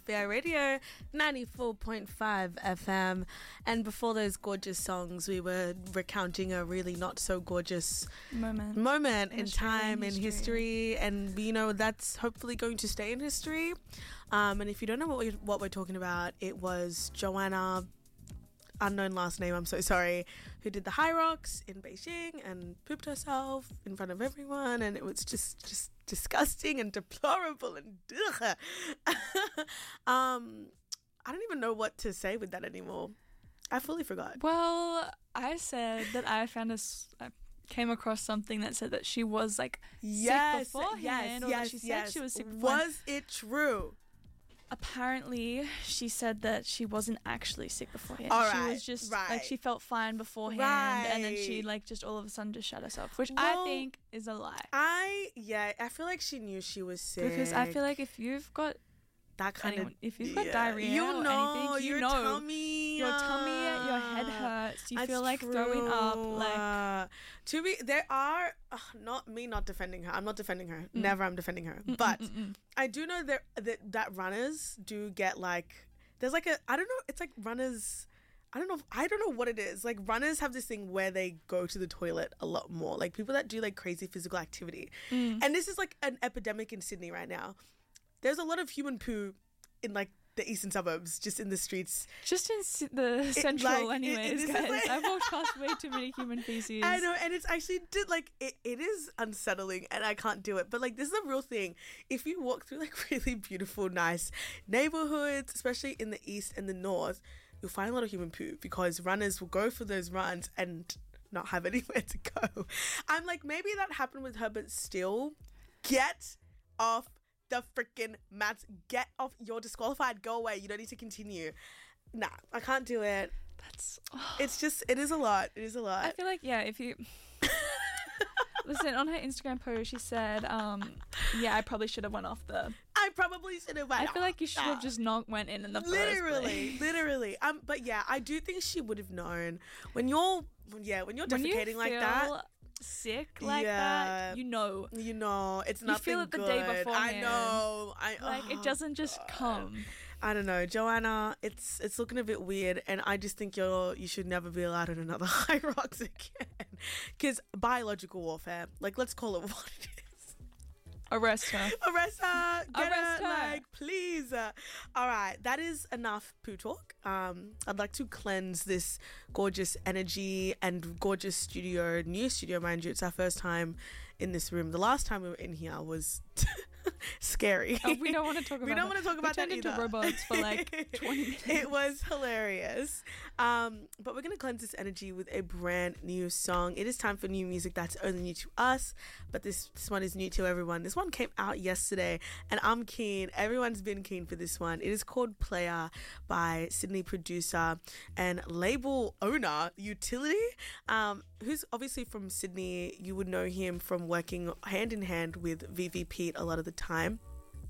FBI Radio 94.5 FM. And before those gorgeous songs, we were recounting a really not so gorgeous moment in time, in history. And, you know, that's hopefully going to stay in history. And if you don't know what we're talking about, it was Joanna, unknown last name, I'm so sorry, who did the High Rocks in Beijing and pooped herself in front of everyone, and it was just disgusting and deplorable and I don't even know what to say with that anymore. I fully forgot. Well, I said that I came across something that said that she was like sick beforehand, or that she said she was sick beforehand. Was it true? Apparently, she said that she wasn't actually sick beforehand. All she right, was just right. like, she felt fine beforehand, and then she like just all of a sudden just shut herself, which I think is a lie. I feel like she knew she was sick, because I feel like if you've got that kind of, if you've got diarrhea or anything, your tummy, your head hurts, you feel like throwing up, like there are not defending her. I'm not defending her. Never I'm defending her. But I do know that runners do get like, there's like I don't know, it's like runners, I don't know what it is. Like runners have this thing where they go to the toilet a lot more. Like people that do like crazy physical activity. And this is like an epidemic in Sydney right now. There's a lot of human poo in like the eastern suburbs, just in the streets. Just in the central anyways, guys. Like, I've walked past way too many human feces. I know, and it's actually, it is unsettling and I can't do it. But like, this is a real thing. If you walk through like really beautiful, nice neighborhoods, especially in the east and the north, you'll find a lot of human poo because runners will go for those runs and not have anywhere to go. I'm like, maybe that happened with her, but still, get off the freaking mats. Get off. You're disqualified. Go away. You don't need to continue. Nah, I can't do it. It is a lot. It is a lot. I feel like, yeah, if you listen, on her Instagram post she said I probably should have went off the I probably should have went I feel like you should have just not went in the first place. Literally. But yeah, I do think she would have known when you're defecating like that, sick like that, you know it's nothing. You feel it the good. day before. I know. It doesn't just come. I don't know, Joanna. It's looking a bit weird, and I just think you should never be allowed in another High Rocks again, because biological warfare. Like, let's call it what it is. Arrest her. Arrest her. Get Arrest her. Like, please. All right, that is enough poo talk. I'd like to cleanse this gorgeous energy and gorgeous new studio, mind you. It's our first time in this room. The last time we were in here was scary. We don't want to talk about that. We don't want to talk about that either. We turned into robots for like 20 minutes. It was hilarious. But we're going to cleanse this energy with a brand new song. It is time for new music that's only new to us, but this one is new to everyone. This one came out yesterday, and I'm keen. Everyone's been keen for this one. It is called Player by Sydney producer and label owner Utility, who's obviously from Sydney. You would know him from working hand in hand with VV Pete a lot of the time.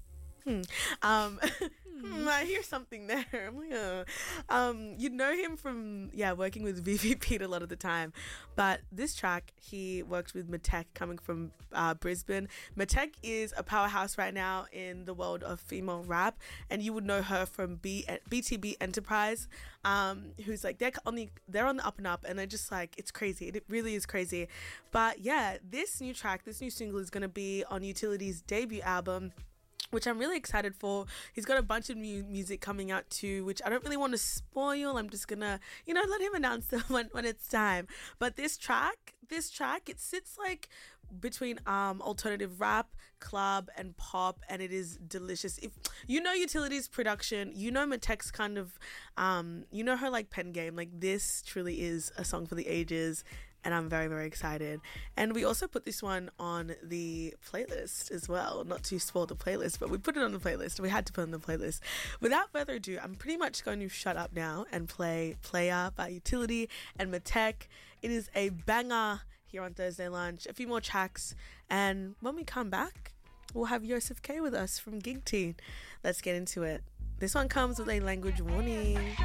I hear something there. I'm like, you know him from working with VV Pete a lot of the time, but this track he worked with Matek, coming from Brisbane. Matek is a powerhouse right now in the world of female rap, and you would know her from BTB Enterprise, who's like they're on the up and up, and they're just like, it's crazy. It really is crazy. But yeah, this new single is going to be on Utility's debut album, which I'm really excited for. He's got a bunch of new music coming out too, which I don't really want to spoil. I'm just gonna, let him announce them when it's time. But this track, it sits like between alternative rap, club, and pop, and it is delicious. If you know Utility's production, you know Matek's kind of, you know her like pen game. Like, this truly is a song for the ages, and I'm very, very excited. And we also put this one on the playlist as well. Not to spoil the playlist, but we put it on the playlist. We had to put it on the playlist. Without further ado, I'm pretty much going to shut up now and play Player by Utility and Matek. It is a banger here on Thursday Lunch. A few more tracks, and when we come back, we'll have Yosef K with us from Gig Teen. Let's get into it. This one comes with a language warning.